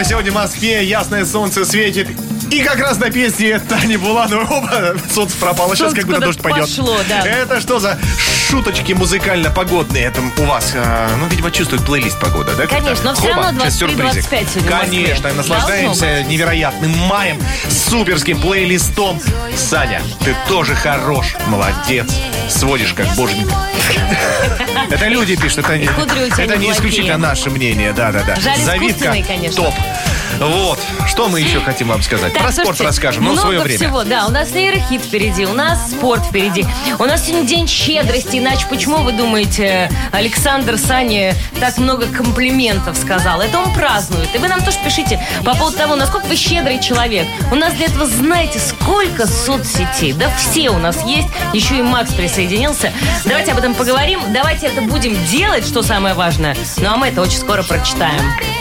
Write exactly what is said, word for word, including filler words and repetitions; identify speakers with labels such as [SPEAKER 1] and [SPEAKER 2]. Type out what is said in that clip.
[SPEAKER 1] Именно сегодня в Москве ясное солнце светит. И как раз на песне Тани Булановой. Оба, солнце пропало, сейчас как будто дождь пойдет.
[SPEAKER 2] Пошло, да.
[SPEAKER 1] Это что за шуточки музыкально-погодные? Это у вас, ну, видимо, чувствует плейлист погода, да?
[SPEAKER 2] Конечно, но все равно двадцать три двадцать пять сегодня в Москве.
[SPEAKER 1] Конечно, наслаждаемся невероятным маем, суперским плейлистом. Саня, ты тоже хорош, молодец. Сводишь как боженька. Это люди пишут, это не, это не исключительно наше мнение. Да-да-да. Завидка топ. Вот, что мы еще хотим вам сказать?
[SPEAKER 2] Так,
[SPEAKER 1] Про
[SPEAKER 2] слушайте,
[SPEAKER 1] спорт расскажем, но в свое время.
[SPEAKER 2] Много всего, да. У нас нейрохит впереди, у нас спорт впереди. У нас сегодня день щедрости, иначе почему, вы думаете, Александр Сане так много комплиментов сказал? Это он празднует. И вы нам тоже пишите по поводу того, насколько вы щедрый человек. У нас для этого, знаете, сколько соцсетей. Да все у нас есть. Еще и Макс присоединился. Давайте об этом поговорим. Давайте это будем делать, что самое важное. Ну а мы это очень скоро прочитаем.